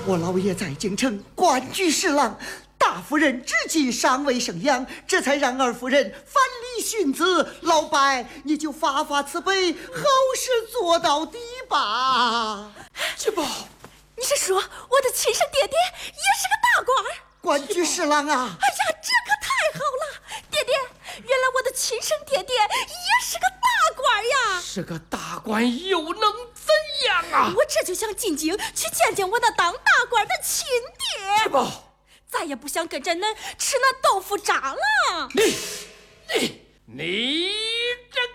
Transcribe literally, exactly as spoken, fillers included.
我老爷在京城官居侍郎，大夫人至今尚未生养，这才让二夫人反离殉子。老伯，你就发发慈悲，好事做到底吧。 姐宝， 你是说我的亲生爹爹也是个大官？ 官居侍郎啊！ 哎呀，这可太好了！爹爹，原来我的亲生爹爹也是个大官呀！ 是个大官又能怎样啊？ 我这就想进京去见见我那当大官的亲爹。 姐宝， 再也不想跟着恁吃那豆腐渣了。 你你你这